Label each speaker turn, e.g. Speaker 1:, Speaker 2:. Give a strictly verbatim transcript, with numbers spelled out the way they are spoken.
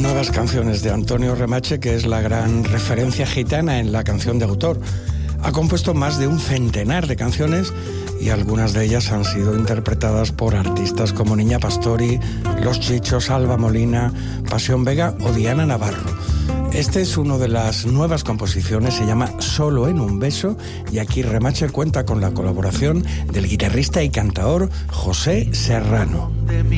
Speaker 1: nuevas canciones de Antonio Remache, que es la gran referencia gitana en la canción de autor. Ha compuesto más de un centenar de canciones y algunas de ellas han sido interpretadas por artistas como Niña Pastori, Los Chichos, Alba Molina, Pasión Vega o Diana Navarro. Este es uno de las nuevas composiciones, se llama Solo en un beso, y aquí Remache cuenta con la colaboración del guitarrista y cantaor José Serrano.